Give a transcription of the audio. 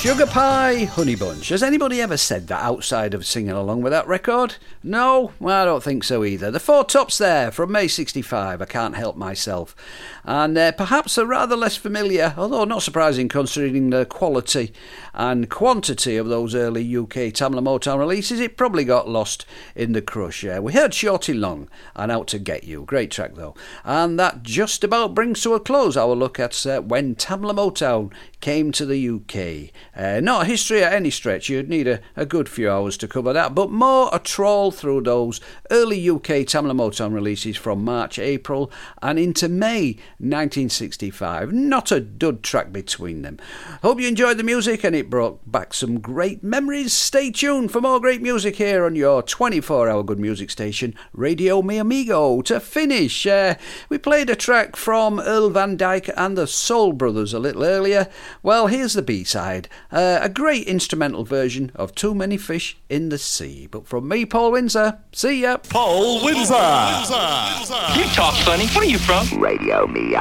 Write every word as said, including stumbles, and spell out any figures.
Sugar Pie Honey Bunch. Has anybody ever said that outside of singing along with that record? No? Well, I don't think so either. The Four Tops there from May sixty-five, I Can't Help Myself. And uh, perhaps a rather less familiar, although not surprising considering the quality and quantity of those early U K Tamla Motown releases, it probably got lost in the crush. Uh, we heard Shorty Long and Out to Get You. Great track though. And that just about brings to a close our look at uh, when Tamla Motown came to the U K. Uh, not a history at any stretch, you'd need a, a good few hours to cover that, but more a trawl through those early U K Tamla Motown releases from March, April and into May nineteen sixty-five. Not a dud track between them. Hope you enjoyed the music and it brought back some great memories. Stay tuned for more great music here on your twenty-four hour good music station, Radio Mi Amigo. To finish, uh, we played a track from Earl Van Dyke and the Soul Brothers a little earlier. Well, here's the B-side, uh, a great instrumental version of Too Many Fish in the Sea. But from me, Paul Windsor, see ya. Paul Windsor. Paul Windsor. You talk funny. Where are you from? Radio Mi